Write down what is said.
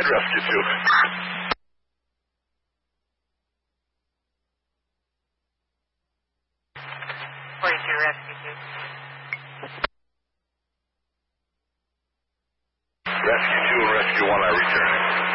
Rescue 2. 42 Rescue 2. Rescue 2 and Rescue 1 are returning.